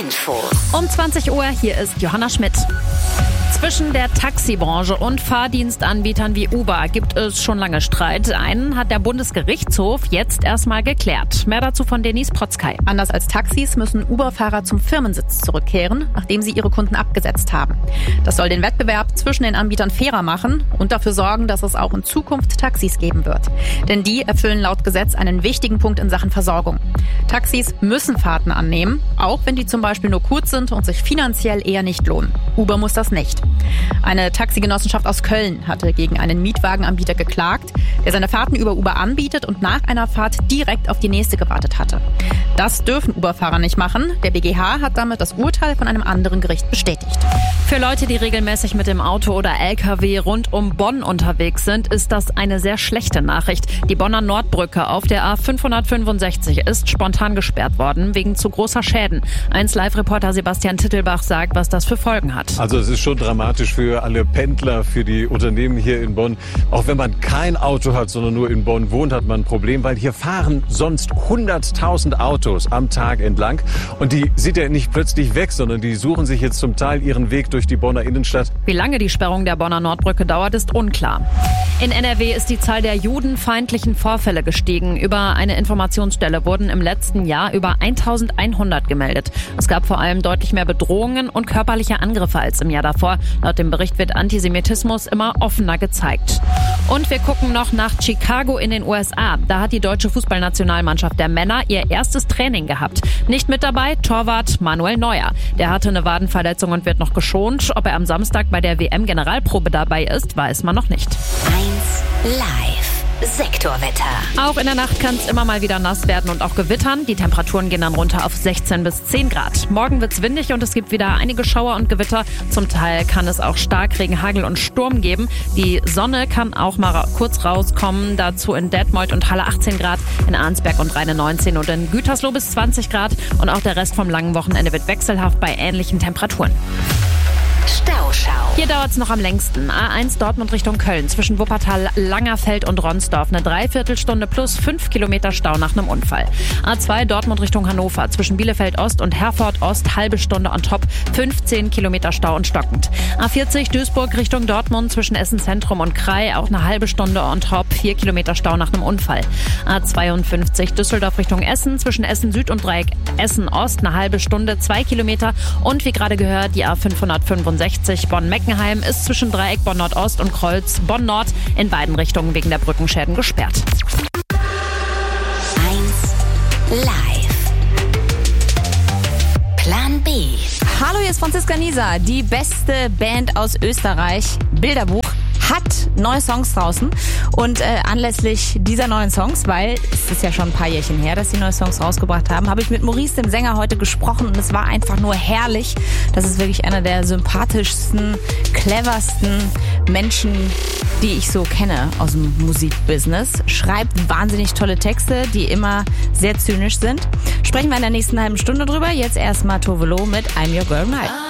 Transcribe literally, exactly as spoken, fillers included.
Info. Um zwanzig Uhr, hier ist Johanna Schmidt. Zwischen der Taxibranche und Fahrdienstanbietern wie Uber gibt es schon lange Streit. Einen hat der Bundesgerichtshof jetzt erstmal geklärt. Mehr dazu von Denise Protzkei. Anders als Taxis müssen Uber-Fahrer zum Firmensitz zurückkehren, nachdem sie ihre Kunden abgesetzt haben. Das soll den Wettbewerb zwischen den Anbietern fairer machen und dafür sorgen, dass es auch in Zukunft Taxis geben wird. Denn die erfüllen laut Gesetz einen wichtigen Punkt in Sachen Versorgung. Taxis müssen Fahrten annehmen, auch wenn die zum Beispiel nur kurz sind und sich finanziell eher nicht lohnen. Uber muss das nicht. Eine Taxigenossenschaft aus Köln hatte gegen einen Mietwagenanbieter geklagt, der seine Fahrten über Uber anbietet und nach einer Fahrt direkt auf die nächste gewartet hatte. Das dürfen Uber-Fahrer nicht machen. Der B G H hat damit das Urteil von einem anderen Gericht bestätigt. Für Leute, die regelmäßig mit dem Auto oder L K W rund um Bonn unterwegs sind, ist das eine sehr schlechte Nachricht. Die Bonner Nordbrücke auf der A fünfhundertfünfundsechzig ist spontan gesperrt worden wegen zu großer Schäden. eins Live-Reporter Sebastian Tittelbach sagt, was das für Folgen hat. Also es ist schon dramatisch für alle Pendler, für die Unternehmen hier in Bonn. Auch wenn man kein Auto hat, sondern nur in Bonn wohnt, hat man ein Problem, weil hier fahren sonst hunderttausend Autos am Tag entlang. Und die sind ja nicht plötzlich weg, sondern die suchen sich jetzt zum Teil ihren Weg durch die Bonner Innenstadt. Wie lange die Sperrung der Bonner Nordbrücke dauert, ist unklar. In N R W ist die Zahl der judenfeindlichen Vorfälle gestiegen. Über eine Informationsstelle wurden im letzten Jahr über eintausendeinhundert gemeldet. Es gab vor allem deutlich mehr Bedrohungen und körperliche Angriffe als im Jahr davor. Laut dem Bericht wird Antisemitismus immer offener gezeigt. Und wir gucken noch nach Chicago in den U S A. Da hat die deutsche Fußballnationalmannschaft der Männer ihr erstes Training gehabt. Nicht mit dabei Torwart Manuel Neuer. Der hatte eine Wadenverletzung und wird noch geschont. Ob er am Samstag bei der W M-Generalprobe dabei ist, weiß man noch nicht. eins Live. Sektorwetter. Auch in der Nacht kann es immer mal wieder nass werden und auch gewittern. Die Temperaturen gehen dann runter auf sechzehn bis zehn Grad. Morgen wird's windig und es gibt wieder einige Schauer und Gewitter. Zum Teil kann es auch Starkregen, Hagel und Sturm geben. Die Sonne kann auch mal ra- kurz rauskommen. Dazu in Detmold und Halle achtzehn Grad, in Arnsberg und Rheine neunzehn und in Gütersloh bis zwanzig Grad. Und auch der Rest vom langen Wochenende wird wechselhaft bei ähnlichen Temperaturen. Stauschau. Hier dauert es noch am längsten. A eins Dortmund Richtung Köln zwischen Wuppertal, Langerfeld und Ronsdorf. Eine Dreiviertelstunde plus fünf Kilometer Stau nach einem Unfall. A zwei Dortmund Richtung Hannover zwischen Bielefeld Ost und Herford Ost. Halbe Stunde on top, fünfzehn Kilometer Stau und stockend. A vierzig Duisburg Richtung Dortmund zwischen Essen Zentrum und Krai. Auch eine halbe Stunde on top, vier Kilometer Stau nach einem Unfall. A zweiundfünfzig Düsseldorf Richtung Essen zwischen Essen Süd und Dreieck Essen Ost. Eine halbe Stunde, zwei Kilometer. Und wie gerade gehört, die A fünfhundertfünfundsechzig Bonn-Meckenheim ist zwischen Dreieck Bonn-Nordost und Kreuz Bonn-Nord in beiden Richtungen wegen der Brückenschäden gesperrt. eins Live. Plan B. Hallo, hier ist Franziska Nieser, die beste Band aus Österreich, Bilderbuch, hat neue Songs draußen und äh, anlässlich dieser neuen Songs, weil es ist ja schon ein paar Jährchen her, dass sie neue Songs rausgebracht haben, habe ich mit Maurice, dem Sänger, heute gesprochen und es war einfach nur herrlich. Das ist wirklich einer der sympathischsten, cleversten Menschen, die ich so kenne aus dem Musikbusiness. Schreibt wahnsinnig tolle Texte, die immer sehr zynisch sind. Sprechen wir in der nächsten halben Stunde drüber. Jetzt erstmal Tove Lo mit I'm Your Girl Night.